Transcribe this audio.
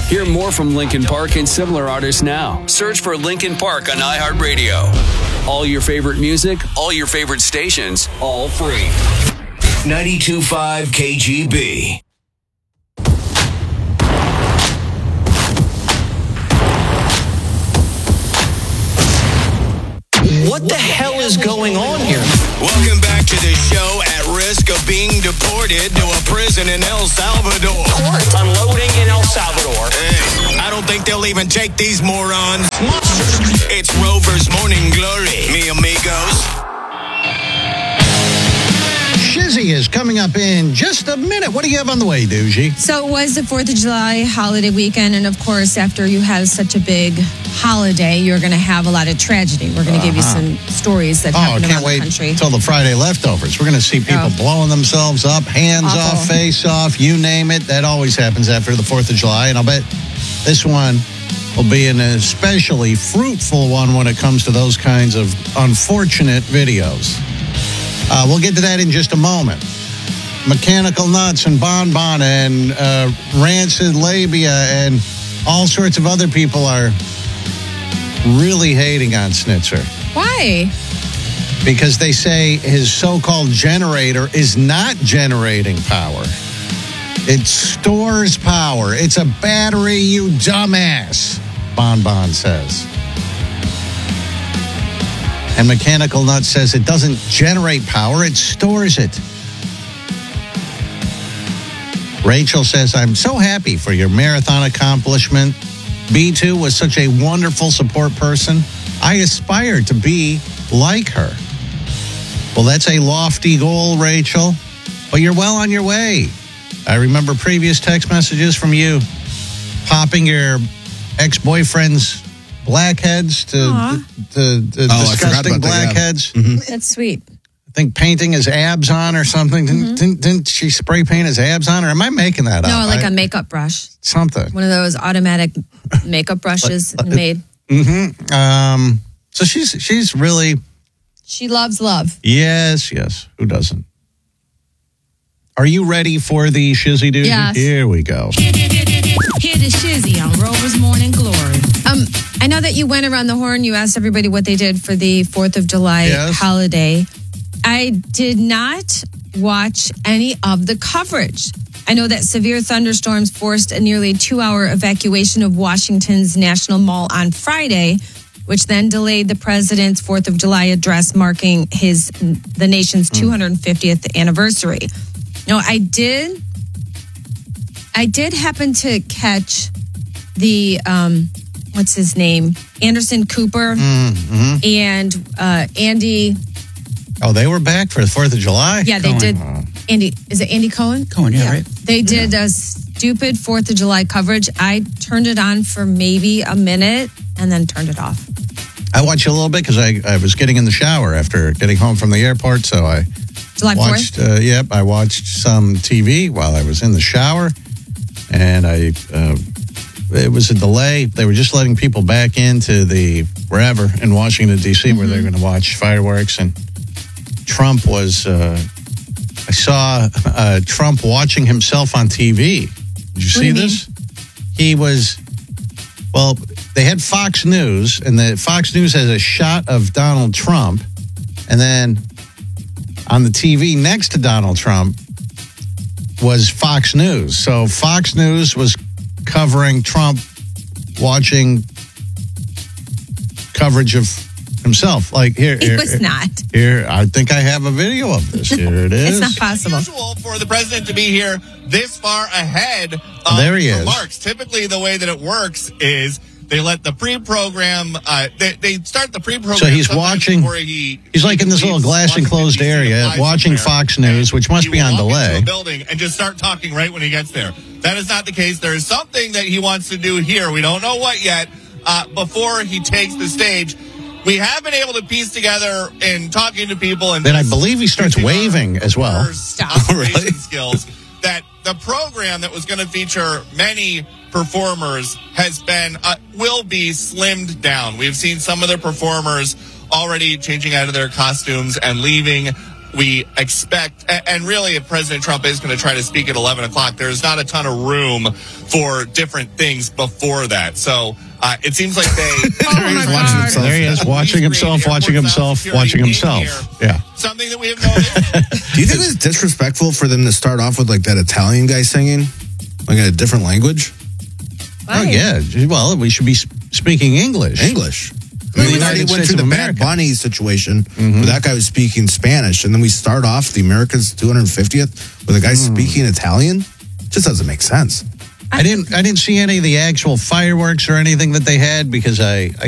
Hear more from Linkin Park and similar artists now. Search for Linkin Park on iHeartRadio. All your favorite music, all your favorite stations, all free. 92.5 KGB. What the hell is going on here? Welcome back to the show at risk of being deported to a prison in El Salvador. Court unloading in El Salvador. Hey, I don't think they'll even take these morons. It's Rover's Morning Glory, mi amigos. Shizzy is coming up in just a minute. What do you have on the way, Doogie? So it was the 4th of July holiday weekend, and of course, after you have such a big holiday, you're going to have a lot of tragedy. We're going to give you some stories that happen around the country. Until the Friday leftovers. We're going to see people blowing themselves up, hands off, face off, you name it. That always happens after the 4th of July, and I'll bet this one will be an especially fruitful one when it comes to those kinds of unfortunate videos. We'll get to that in just a moment. Mechanical Nuts and Bon Bon and Rancid Labia and all sorts of other people are really hating on Snitzer. Why? Because they say his so-called generator is not generating power. It stores power. It's a battery, you dumbass, Bon Bon says. And Mechanical Nuts says it doesn't generate power, it stores it. Rachel says, I'm so happy for your marathon accomplishment. B2 was such a wonderful support person. I aspire to be like her. Well, that's a lofty goal, Rachel, but you're well on your way. I remember previous text messages from you popping your ex-boyfriend's blackheads to disgusting blackheads. Yeah. Mm-hmm. That's sweet. I think painting his abs on or something. Didn't she spray paint his abs on? Or am I making that up? No, like a makeup brush. Something. One of those automatic makeup brushes made. Mm-hmm. So she's really... She loves love. Yes. Who doesn't? Are you ready for the Shizzy Doozy? Yes. Here we go. Here to Shizzy on Rover's Morning Glory. I know that you went around the horn. You asked everybody what they did for the 4th of July holiday. I did not watch any of the coverage. I know that severe thunderstorms forced a nearly 2-hour evacuation of Washington's National Mall on Friday, which then delayed the president's 4th of July address marking the nation's 250th anniversary. No, I did happen to catch the what's his name? Anderson Cooper and Andy. Oh, they were back for the 4th of July? Yeah, they did. Andy, is it Andy Cohen? Cohen, yeah, right. They did a stupid 4th of July coverage. I turned it on for maybe a minute and then turned it off. I watched a little bit because I was getting in the shower after getting home from the airport, so I July 4th? watched. I watched some TV while I was in the shower, and it was a delay. They were just letting people back into the wherever in Washington, D.C., where they're going to watch fireworks. And Trump was, I saw Trump watching himself on TV. Did you see this? He was, they had Fox News, and the Fox News has a shot of Donald Trump, and then on the TV next to Donald Trump was Fox News. So Fox News was covering Trump watching coverage of himself. Like here, It was not. Here, I think I have a video of this. Here it is. It's not possible. It's unusual for the president to be here this far ahead of There he is. remarks. Typically, the way that it works is they let the pre-program, they start the pre-program. So he's watching, he's like in this little glass enclosed area watching Fox News, which must be on delay. Into a building and just start talking right when he gets there. That is not the case. There is something that he wants to do here. We don't know what yet. Before he takes the stage, we have been able to piece together in talking to people. And then I believe he starts waving as well. Really? Skills that the program that was going to feature many performers will be slimmed down. We've seen some of the performers already changing out of their costumes and leaving. we expect, and really if President Trump is going to try to speak at 11 o'clock, there's not a ton of room for different things before that. So it seems like they... There he is, watching himself. Yeah. Something that we have noticed. Do you think it's disrespectful for them to start off with like that Italian guy singing? Like in a different language? Why? Oh, yeah. Well, we should be speaking English. I mean, we already United went States through of the America. Bad Bunny situation where that guy was speaking Spanish, and then we start off the America's 250th with a guy speaking Italian. It just doesn't make sense. I didn't see any of the actual fireworks or anything that they had because I